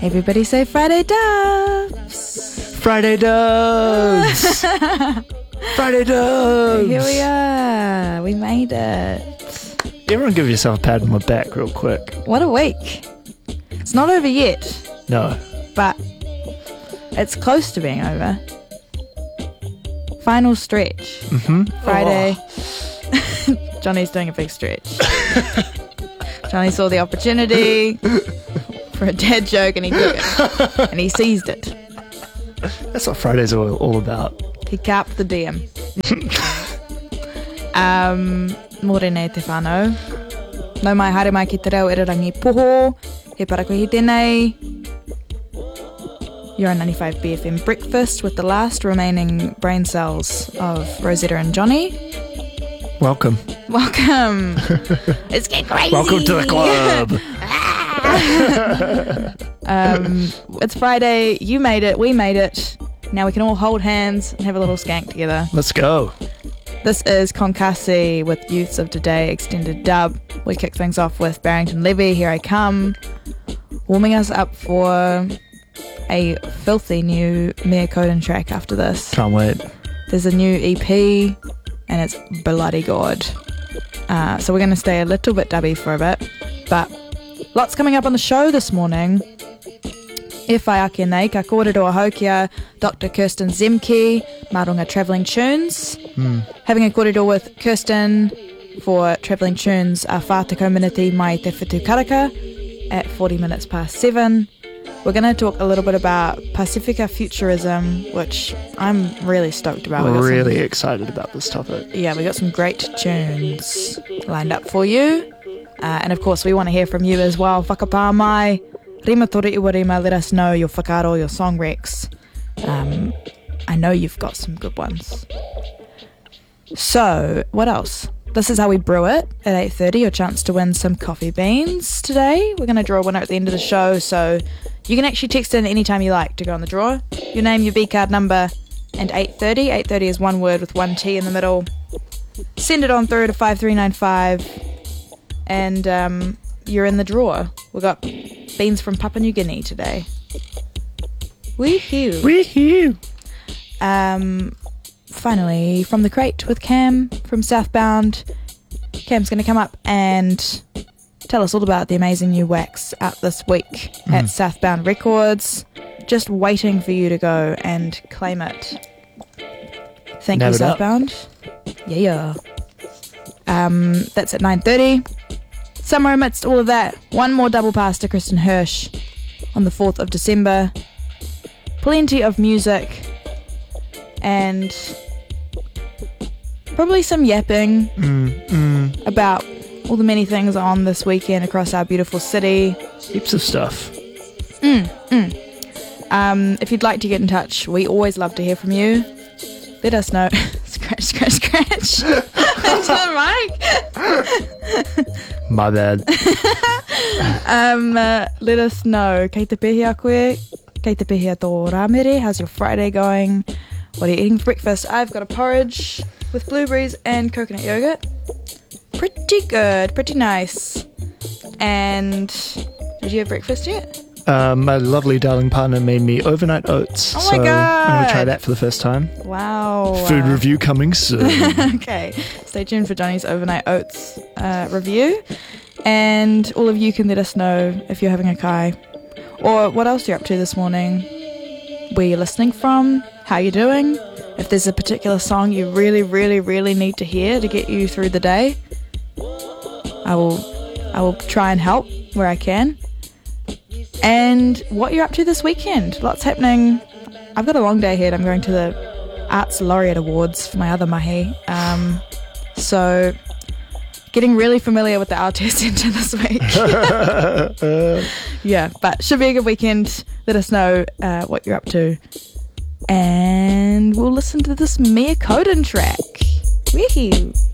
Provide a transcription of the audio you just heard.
Everybody say Friday Dubs! Friday Dubs! Friday Dubs! Here we are. We made it. Everyone give yourself a pat on the back real quick. What a week. It's not over yet. No. But it's close to being over. Final stretch. Friday. Oh. Johnny's doing a big stretch. Johnny saw the opportunity for a dad joke and he took it. And he seized it. That's what Fridays are all about. He capped the DM. Morena te whānau. Nau mai haere mai ki te reo irarangi poho. He parakohi tēnei. You're on 95 BFM Breakfast with the last remaining brain cells of Rosetta and Johnny. Welcome. It's getting crazy. Welcome to the club. It's Friday. You made it. We made it. Now we can all hold hands and have a little skank together. Let's go. This is Konkasi with Youths of Today Extended Dub. We kick things off with Barrington Levy, Here I Come, warming us up for a filthy new Mia Coden track after this. Can't wait. There's a new EP and it's bloody good. So we're going to stay a little bit dubby for a bit, but lots coming up on the show this morning. E whai ake nei, ka kōrero ahau kia Dr. Kirsten Zemke, Marunga Travelling Tunes. Having a kōrero with Kirsten for Travelling Tunes a whātako miniti mai te whitu karaka at 40 minutes past 7. We're going to talk a little bit about Pacifica Futurism, which I'm really stoked about. We're really excited about this topic. Yeah, we got some great tunes lined up for you. And of course, we want to hear from you as well. Whakapā mai, rima tori iwa rima, let us know your whakaaro, your song recs. I know you've got some good ones. So, what else? This is how we brew it at 8:30. Your chance to win some coffee beans today. We're going to draw a winner at the end of the show, so you can actually text in anytime you like to go on the draw. Your name, your B-card number, and 8:30. 8:30 is one word with one T in the middle. Send it on through to 5395, and you're in the draw. We've got beans from Papua New Guinea today. Woohoo! Woohoo! Finally, from the crate with Cam from Southbound. Cam's going to come up and tell us all about the amazing new wax out this week at Southbound Records. Just waiting for you to go and claim it. Thank you, Southbound. Yeah. That's at 9:30. Somewhere amidst all of that, one more double pass to Kristen Hirsch on the 4th of December. Plenty of music and probably some yapping about all the many things on this weekend across our beautiful city. Heaps of stuff. If you'd like to get in touch, we always love to hear from you. Let us know. Scratch. Into the mic. My bad. Let us know. Kei te pehia koe. Kei te pehia tō rāmere. How's your Friday going? What are you eating for breakfast? I've got a porridge with blueberries and coconut yogurt. Pretty good. Pretty nice. And did you have breakfast yet? My lovely darling partner made me overnight oats. Oh my God. I'm going to try that for the first time. Wow. Food review coming soon. Okay. Stay tuned for Johnny's overnight oats review. And all of you can let us know if you're having a kai. Or what else you're up to this morning. Where you're listening from. How you're doing. If there's a particular song you really, really, really need to hear to get you through the day. I will try and help where I can. And what you're up to this weekend. Lots happening. I've got a long day ahead. I'm going to the Arts Laureate Awards for my other mahi. So getting really familiar with the Aotea Centre this week. Yeah, but should be a good weekend. Let us know what you're up to. And we'll listen to this Mia Coden track. Woohoo!